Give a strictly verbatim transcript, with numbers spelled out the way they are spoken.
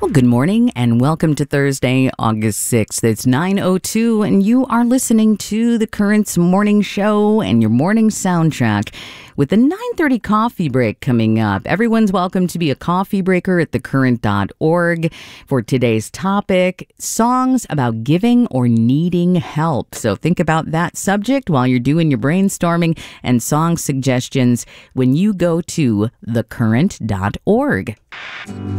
Well, good morning and welcome to Thursday, August sixth. It's nine oh two and you are listening to The Current's morning show and your morning soundtrack with the nine thirty coffee break coming up. Everyone's welcome to be a coffee breaker at the current dot org for today's topic, songs about giving or needing help. So think about that subject while you're doing your brainstorming and song suggestions when you go to the current dot org.